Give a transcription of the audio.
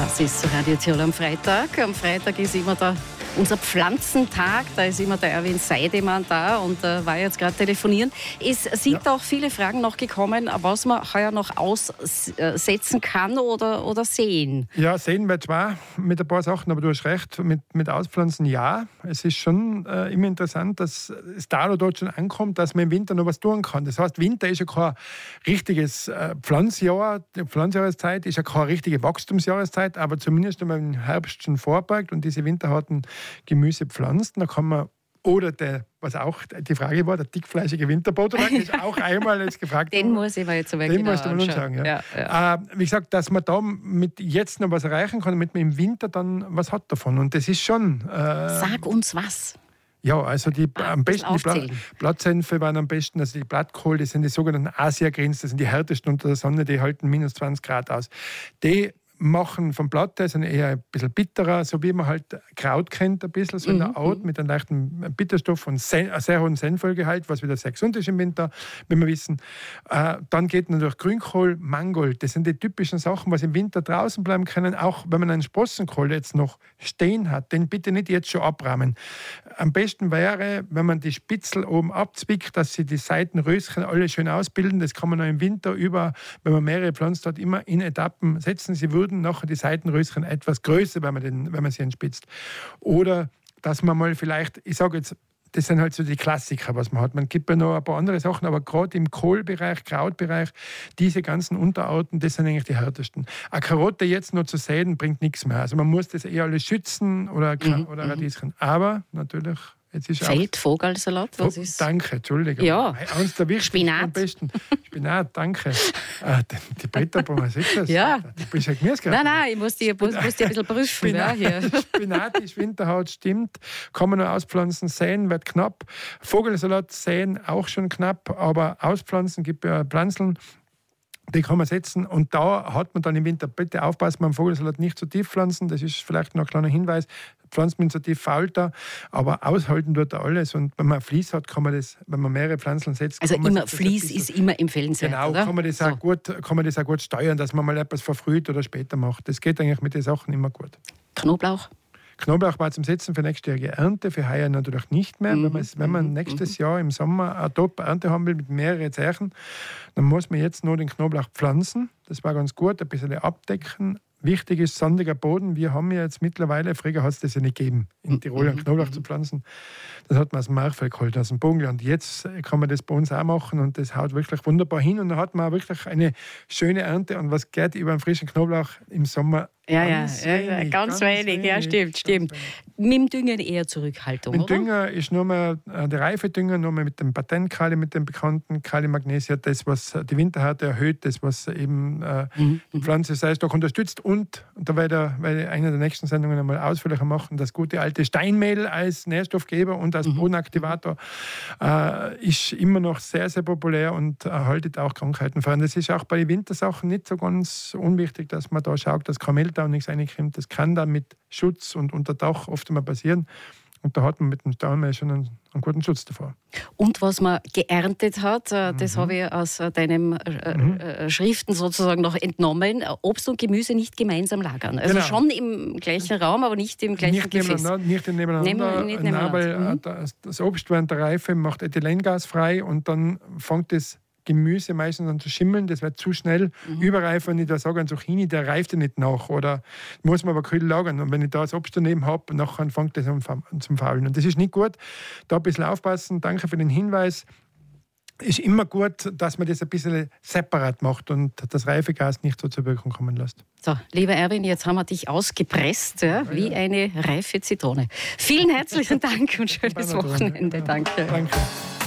Das ist Radio Tirol am Freitag. Am Freitag ist immer unser Pflanzentag. Da ist immer der Erwin Seidemann da und war jetzt gerade telefonieren. Es sind auch viele Fragen noch gekommen, was man heuer noch aussetzen kann oder sehen. Ja, sehen wir zwar mit ein paar Sachen, aber du hast recht, mit Auspflanzen ja. Es ist schon immer interessant, dass es da oder dort schon ankommt, dass man im Winter noch was tun kann. Das heißt, Winter ist ja kein richtiges Pflanzjahr. Die Pflanzjahreszeit ist ja keine richtige Wachstumsjahreszeit, aber zumindest wenn man im Herbst schon vorbeugt und diese winterharten Gemüse pflanzt, dann kann man, oder was auch die Frage war, der dickfleischige Winterbotterlack ist auch einmal jetzt gefragt worden. Den muss ich mir jetzt aber genau anschauen. Ja. Wie gesagt, dass man da mit jetzt noch was erreichen kann, damit man im Winter dann was hat davon. Und das ist schon... Sag uns was. Ja, also am besten die Blattsenfe waren am besten, also die Blattkohl, das sind die sogenannten Asia-Greens, das sind die härtesten unter der Sonne, die halten minus 20 Grad aus. Die machen vom Blatt her, sind eher ein bisschen bitterer, so wie man halt Kraut kennt, ein bisschen, so in der Haut mit einem leichten Bitterstoff und sehr hohen Senfölgehalt, was wieder sehr gesund ist im Winter, wie wir wissen. Dann geht natürlich Grünkohl, Mangold, das sind die typischen Sachen, was im Winter draußen bleiben können, auch wenn man einen Sprossenkohl jetzt noch stehen hat, den bitte nicht jetzt schon abrahmen. Am besten wäre, wenn man die Spitzel oben abzwickt, dass sie die Seitenröschen alle schön ausbilden, das kann man auch im Winter über, wenn man mehrere Pflanzen hat, immer in Etappen setzen. Sie würden nachher die Seitenröschen etwas größer, wenn man sie entspitzt. Oder dass man mal vielleicht, ich sage jetzt, das sind halt so die Klassiker, was man hat. Man gibt ja noch ein paar andere Sachen, aber gerade im Kohlbereich, Krautbereich, diese ganzen Unterarten, das sind eigentlich die härtesten. Eine Karotte jetzt noch zu säen, bringt nichts mehr. Also man muss das eher alles schützen oder Radieschen. Aber natürlich... Feldvogelsalat, was ist? Danke, Entschuldigung. Ja. Eins der wichtigsten Spinat. am besten. Spinat, danke. Die Britta, man sieht das. Ja. Du bist ja Gemüse. Nein, ich muss die ein bisschen prüfen. Spinat ist Winterhaut, stimmt. Kann man nur auspflanzen, säen wird knapp. Vogelsalat säen auch schon knapp, aber auspflanzen gibt ja Pflanzeln. Die kann man setzen und da hat man dann im Winter, bitte aufpassen, beim Vogelsalat nicht zu tief pflanzen, das ist vielleicht noch ein kleiner Hinweis, pflanzt man zu tief, fault er, aber aushalten tut er alles und wenn man ein Vlies hat, kann man das, wenn man mehrere Pflanzen setzt... Also immer Vlies ist immer empfehlenswert, genau, oder? Kann man das auch gut steuern, dass man mal etwas verfrüht oder später macht. Das geht eigentlich mit den Sachen immer gut. Knoblauch war zum Setzen für nächstes Jahr Ernte, für heuer natürlich nicht mehr. Wenn man nächstes Jahr im Sommer eine Top-Ernte haben will mit mehreren Zächen, dann muss man jetzt nur den Knoblauch pflanzen. Das war ganz gut, ein bisschen abdecken. Wichtig ist sandiger Boden. Wir haben ja jetzt mittlerweile, früher hat es das ja nicht gegeben, in Tirol einen Knoblauch zu pflanzen. Das hat man aus dem Marfeld geholt, aus dem Burgenland. Jetzt kann man das bei uns auch machen und das haut wirklich wunderbar hin. Und dann hat man auch wirklich eine schöne Ernte. Und was geht über einen frischen Knoblauch im Sommer? Ganz wenig. Ja, stimmt. Mit dem Düngen eher Zurückhaltung, mit dem Dünger ist nur mehr der reife Dünger, nur mehr mit dem Patentkali, mit dem bekannten Kali-Magnesia, das, was die Winterhärte erhöht, das, was eben die Pflanze sehr stark unterstützt. Und da werde ich eine der nächsten Sendungen einmal ausführlicher machen, das gute alte Steinmehl als Nährstoffgeber und als Bodenaktivator ist immer noch sehr, sehr populär und erhaltet auch Krankheiten vor. Und das ist auch bei den Wintersachen nicht so ganz unwichtig, dass man da schaut, dass kein Mehltau nichts reinkommt. Das kann dann mit Schutz und unter Dach oft einmal passieren. Und da hat man mit dem Steinmehl schon einen guten Schutz davor. Und was man geerntet hat, das habe ich aus deinen Schriften sozusagen noch entnommen, Obst und Gemüse nicht gemeinsam lagern. Also schon im gleichen Raum, aber nicht im gleichen Gefäß. Nicht nebeneinander, weil das Obst während der Reife macht Ethylengas frei und dann fängt das Gemüse meistens an zu schimmeln, das wird zu schnell überreif. Wenn ich da sage, ein Zucchini, der reift ja nicht nach oder muss man aber kühl lagern. Und wenn ich da das Obst daneben habe, nachher fängt das an zum Faulen. Und das ist nicht gut. Da ein bisschen aufpassen. Danke für den Hinweis. Ist immer gut, dass man das ein bisschen separat macht und das Reifegas nicht so zur Wirkung kommen lässt. So, lieber Erwin, jetzt haben wir dich ausgepresst, wie eine reife Zitrone. Vielen herzlichen Dank und schönes Wochenende. Danke.